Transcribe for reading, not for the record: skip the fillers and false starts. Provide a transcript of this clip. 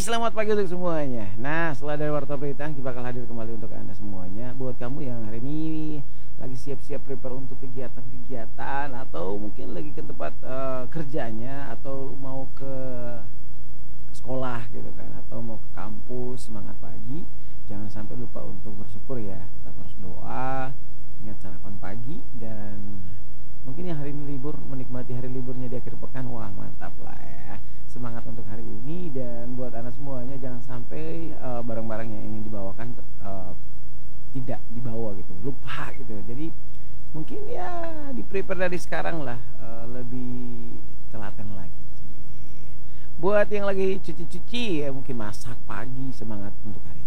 selamat pagi untuk semuanya. Nah, setelah dari Warta Berita, kita bakal hadir kembali untuk Anda semuanya. Buat kamu yang hari ini lagi siap-siap prepare untuk kegiatan-kegiatan, atau mungkin lagi ke tempat kerjanya, atau mau ke sekolah gitu kan, atau mau ke kampus, semangat pagi. Jangan sampai lupa untuk bersyukur ya. Tetap harus doa, ingat sarapan pagi, dan mungkin yang hari ini libur, menikmati hari liburnya di akhir pekan. Wah, mantap lah ya. Semangat untuk hari ini. Dan buat Anda semuanya, jangan sampai barang-barang yang ingin dibawakan tidak dibawa gitu, lupa gitu. Jadi mungkin ya di prepare dari sekarang lah, lebih telaten lagi. Buat yang lagi cuci-cuci ya, mungkin masak pagi, semangat untuk hari